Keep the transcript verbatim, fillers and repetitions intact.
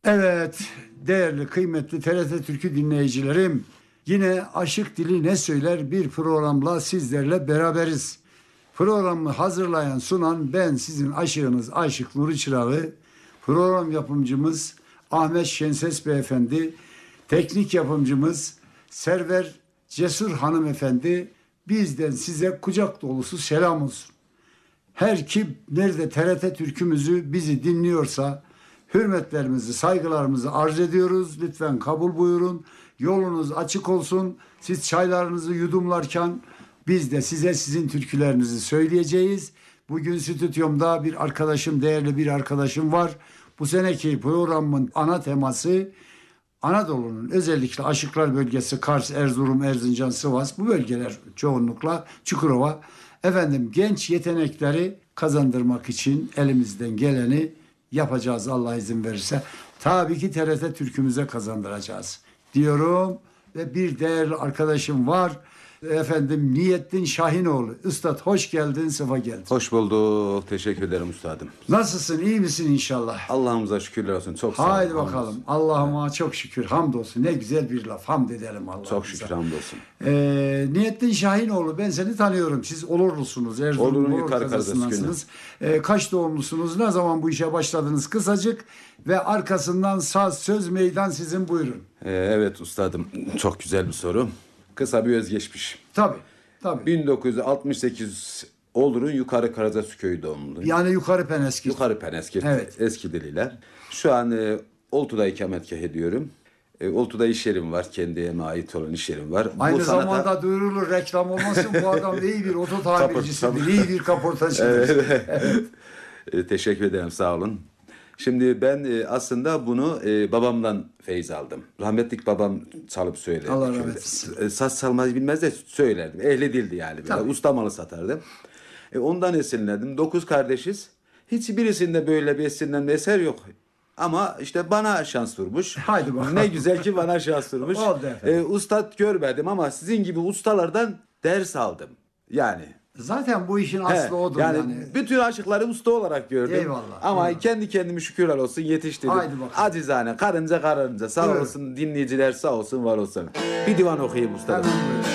Evet, değerli, kıymetli T R T Türkü dinleyicilerim, yine Aşık Dili Ne Söyler bir programla sizlerle beraberiz. Programı hazırlayan, sunan ben sizin aşığınız Aşık Nuri Çırağı, program yapımcımız Ahmet Şenses Beyefendi, teknik yapımcımız Server Cesur Hanımefendi, bizden size kucak dolusu selam olsun. Her kim nerede T R T Türkümüzü bizi dinliyorsa hürmetlerimizi, saygılarımızı arz ediyoruz. Lütfen kabul buyurun. Yolunuz açık olsun. Siz çaylarınızı yudumlarken biz de size sizin türkülerinizi söyleyeceğiz. Bugün stüdyomda bir arkadaşım, değerli bir arkadaşım var. Bu seneki programın ana teması Anadolu'nun özellikle Aşıklar Bölgesi, Kars, Erzurum, Erzincan, Sivas, bu bölgeler çoğunlukla, Çukurova. Efendim, genç yetenekleri kazandırmak için elimizden geleni yapacağız Allah izin verirse. Tabii ki T R T Türkümüze kazandıracağız diyorum. Ve bir değerli arkadaşım var. Efendim, Niyettin Şahinoğlu. Üstad hoş geldin, sefa geldin. Hoş bulduk. Teşekkür ederim üstadım. Nasılsın, iyi misin inşallah? Allah'ımıza şükürler olsun. Çok sağ olun. Haydi bakalım. Allah'ıma çok şükür, hamdolsun. Ne güzel bir laf. Hamd edelim Allah'ımıza. Çok şükür, hamdolsun. Ee, Niyettin Şahinoğlu, ben seni tanıyorum. Siz Olurlusunuz. Erzurum Olur'un Olur yukarı kazasındansınız. Ee, kaç doğumlusunuz? Ne zaman bu işe başladınız? Kısacık ve arkasından saz, söz, meydan sizin, buyurun. Ee, evet üstadım. Çok güzel bir soru. Kısa bir özgeçmiş. Tabii. Tabii. bin dokuz yüz altmış sekiz Olur'un Yukarı Karacasu köyü doğumluyum. Yani Yukarı Peneskir. Yukarı Peneskir. Evet. Eski diliyle. Şu an e, Oltu'da ikametgah ediyorum. E, Oltu'da iş yerim var. Kendime ait olan iş yerim var. Aynı Bu sanata- zamanda duyurulur, reklam olmasın. Bu adam iyi bir oto tamircisidir, Kapı- iyi bir kaportacıdır. Evet. E, teşekkür ederim, sağ olun. Şimdi ben e, aslında bunu e, babamdan feyiz aldım. Rahmetlik babam çalıp söylerdi. Allah rahmet Şöyle, eylesin. e, Saz çalmayı bilmez de söylerdim. Ehli dildi yani. Böyle. Tabii. Usta malı satardım. E, ondan esinlendim. Dokuz kardeşiz. Hiçbirisinde böyle bir esinlenme eser yok. Ama işte bana şans durmuş. Haydi bakalım. Ne güzel ki bana şans durmuş. Oldu efendim. E, ustad görmedim ama sizin gibi ustalardan ders aldım. Yani... Zaten bu işin aslı He, odur yani, yani. bütün aşıkları usta olarak gördüm. Eyvallah, Ama eyvallah. kendi kendimi şükürler olsun yetiştirdim. Haydi bakalım. Acizane, karınca karınca. Sağ Buyurun. olsun dinleyiciler, sağ olsun, var olsun. Bir divan okuyayım usta. Hemen buyurun.